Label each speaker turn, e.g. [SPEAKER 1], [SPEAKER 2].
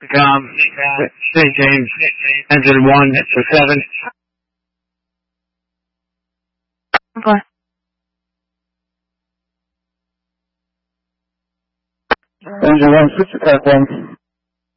[SPEAKER 1] St. James, engine 1 for 7.
[SPEAKER 2] Okay.
[SPEAKER 3] Engine 1, switch to track 1.